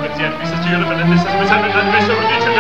Mr. Stewart, and this is Miss Henry, and Mr. Richard.